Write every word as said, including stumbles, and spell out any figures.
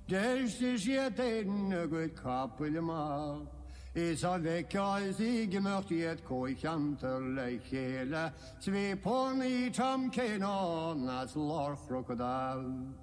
Des is je den a good couple ma. Is a vekal zi gemört jet koichanter leichele. Zwe pony tam kenon as lor krokodil.